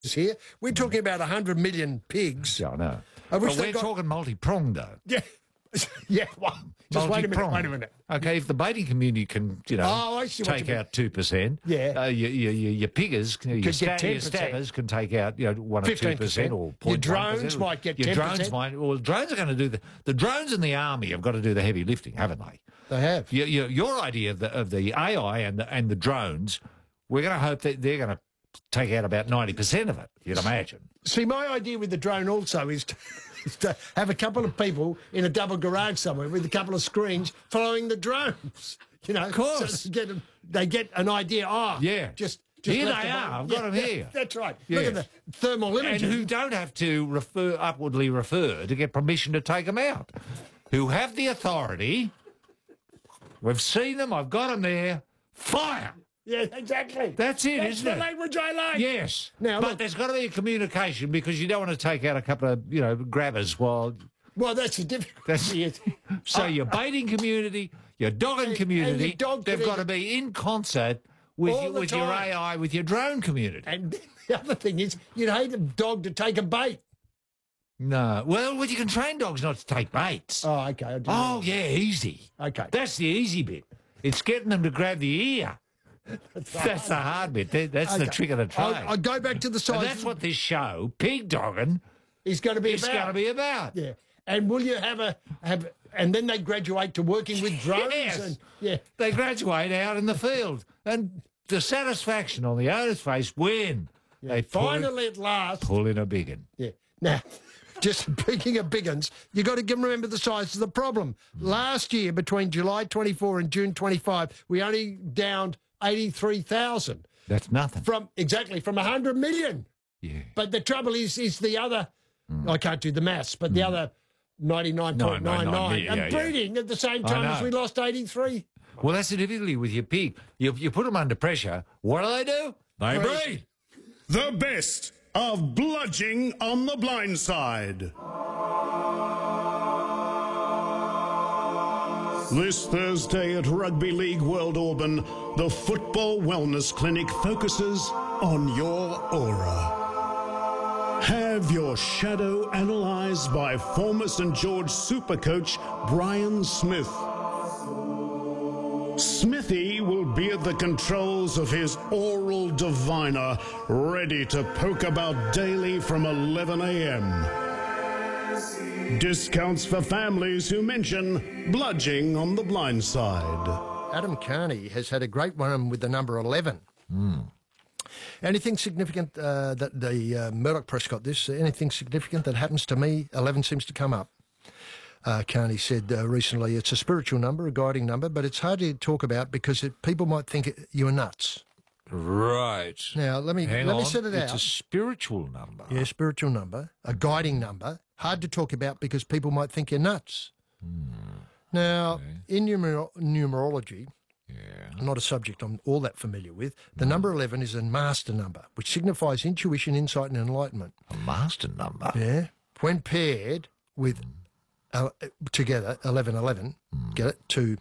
here. We're talking about 100 million pigs. Yeah, I know. Of which But they've we're got- talking multi-pronged, though. Yeah. Yeah, well, just wait a Multi-pronged. minute. Okay, if the baiting community can, Oh, I see what take you mean. out 2%, Yeah. your piggers, your get stabbers can take out 1 or 15%. 2% or 0.1%. Your drones might get Your 10%. drones might. Well, drones are going to do the drones and the army have got to do the heavy lifting, haven't they? They have. Your idea of the AI and the drones, we're going to hope that they're going to take out about 90% of it. You'd imagine. See, my idea with the drone also is to have a couple of people in a double garage somewhere with a couple of screens following the drones. Of course. So they get an idea. Yeah. Just Here left they the are. bottom. I've got them here. That's right. Yes. Look at the thermal And imaging. who don't have to upwardly refer to get permission to take them out. Who have the authority. We've seen them. I've got them there. Fire. Yeah, exactly. That's it, That's isn't the it? language I like. Yes. Now, but look- there's got to be a communication because you don't want to take out a couple of, grabbers while... Well, that's the difference. So your baiting community, your dogging community, your dog they've got to community. be in concert with All the your time. AI, with your drone community. And the other thing is, you'd hate a dog to take a bait. No. Well, you can train dogs not to take baits. Oh, okay. I didn't Oh, know. yeah, easy. Okay. That's the easy bit. It's getting them to grab the ear. That's the hard bit. That's the Okay. trick of the trade. I'll go back to the And size. that's what this show, pig dogging, It's going to be is about. going to be about. Yeah. And will you have and then they graduate to working with drones? Yes. And, yeah. They graduate out in the field. And the satisfaction on the owner's face when they Finally, at last. pull in a biggin. Yeah. Now, just speaking of big uns, you got to remember the size of the problem. Last year, between July 24 and June 25, we only downed 83,000 That's nothing. from 100 million. Yeah. But the trouble is the other. I can't do the maths, but the other 99.99 yeah, and yeah. breeding at the same I time as know. we lost 83. Well, that's the difficulty with your pig. You put them under pressure. What do? They breed. The best of Bludging on the Blind Side. This Thursday at Rugby League World Auburn, the Football Wellness Clinic focuses on your aura. Have your shadow analysed by former St George Supercoach Brian Smith. Smithy will be at the controls of his oral diviner, ready to poke about daily from 11 a.m. Discounts for families who mention Bludging on the Blind Side. Adam Carney has had a great one with the number 11. Anything significant that the Murdoch press got this? Anything significant that happens to me? 11 seems to come up. Carney said recently it's a spiritual number, a guiding number, but it's hard to talk about because people might think you are nuts. Right. Now, let me set it It's out. a spiritual number. Yeah, spiritual number, a guiding number, hard to talk about because people might think you're nuts. Now, in numerology, not a subject I'm all that familiar with, the number 11 is a master number, which signifies intuition, insight and enlightenment. A master number. Yeah. When paired with together, 1111, get it? Two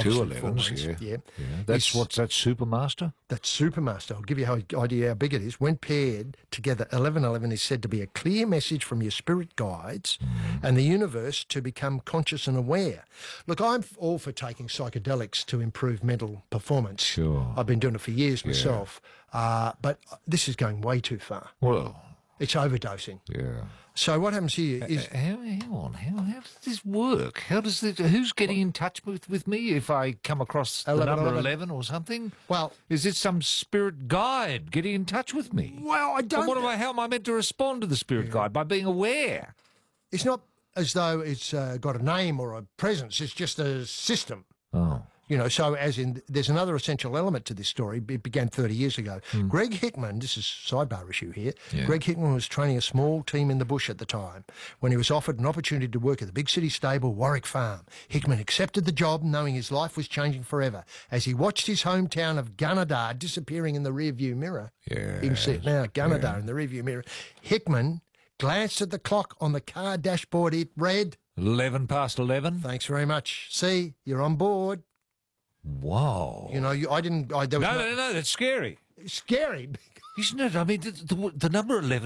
11s, yeah. That's It's- what's that Supermaster? That's Supermaster. I'll give you an idea how big it is. When paired together, 1111 is said to be a clear message from your spirit guides and the universe to become conscious and aware. Look, I'm all for taking psychedelics to improve mental performance. Sure. I've been doing it for years myself. But this is going way too far. Well, It's overdosing. yeah. So what happens here is... Hang on. How does this work? How does this? Who's getting in touch with me if I come across the 11, number 11. 11 or something? Well, Is it some spirit guide getting in touch with me? I And don't... how am I meant to respond to the spirit guide? By being aware. It's not as though it's got a name or a presence. It's just a system. Oh. You know, so as in, there's another essential element to this story. It began 30 years ago. Greg Hickman, this is sidebar issue here. Yeah. Greg Hickman was training a small team in the bush at the time when he was offered an opportunity to work at the big city stable, Warwick Farm. Hickman accepted the job knowing his life was changing forever as he watched his hometown of Gunnedah disappearing in the rearview mirror. Yeah. You can see it now, Gunnedah in the rearview mirror. Hickman glanced at the clock on the car dashboard. It read, 11 past 11? "Thanks very much. See, you're on board." Wow. You know, there was No, that's scary. scary. Isn't it? I mean, the number 11